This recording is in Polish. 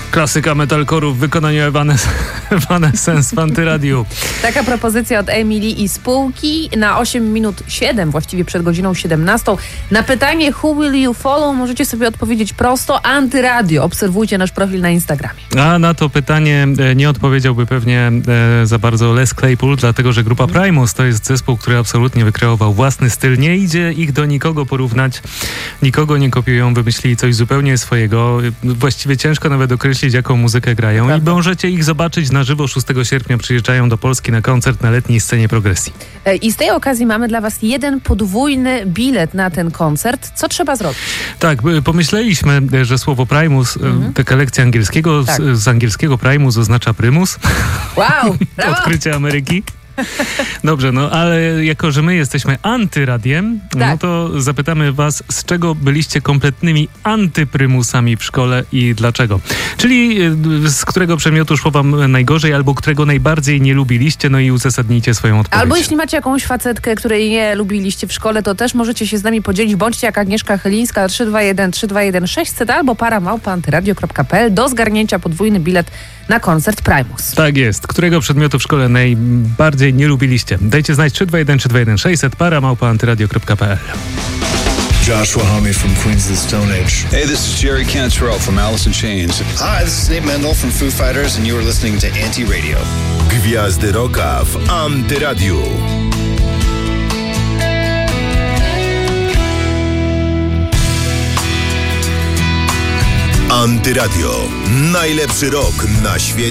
Klasyka metalcore'u w wykonaniu Evanescence w Antyradiu. Taka propozycja od Emilii i spółki na 8 minut 7, właściwie przed godziną 17. Na pytanie Who will you follow możecie sobie odpowiedzieć prosto: Antyradio. Obserwujcie nasz profil na Instagramie. A na to pytanie nie odpowiedziałby pewnie za bardzo Les Claypool, dlatego że grupa Primus to jest zespół, który absolutnie wykreował własny styl. Nie idzie ich do nikogo porównać, nikogo nie kopiują, wymyślili coś zupełnie swojego. Właściwie ciężko nawet określić, jaką muzykę grają. Prawda. I możecie ich zobaczyć na żywo. 6 sierpnia przyjeżdżają do Polski na koncert na letniej scenie Progresji. I z tej okazji mamy dla was jeden podwójny bilet na ten koncert. Co trzeba zrobić? Tak, pomyśleliśmy, że słowo Primus, taka lekcja angielskiego, Tak. z angielskiego Primus oznacza prymus. Wow! Brawo! Odkrycie Ameryki. Dobrze, no ale jako, że my jesteśmy antyradiem, no Tak. to zapytamy was, z czego byliście kompletnymi antyprymusami w szkole i dlaczego? Czyli z którego przedmiotu szło wam najgorzej, albo którego najbardziej nie lubiliście, no i uzasadnijcie swoją odpowiedź. Albo jeśli macie jakąś facetkę, której nie lubiliście w szkole, to też możecie się z nami podzielić. Bądźcie jak Agnieszka Chylińska 321 600 albo para@antyradio.pl do zgarnięcia podwójny bilet na koncert Primus. Tak jest. Którego przedmiotu w szkole najbardziej nie lubiliście? Dajcie znać 321 600 para@antyradio.pl. Joshua Homme from Queens of the Stone Age. Hey, this is Jerry Cantrell from Alice in Chains. Hi, this is Nate Mendel from Foo Fighters, and you are listening to Anti-Radio. Gwiazdy Rocka w Antyradiu. Antyradio. Najlepszy rok na świecie.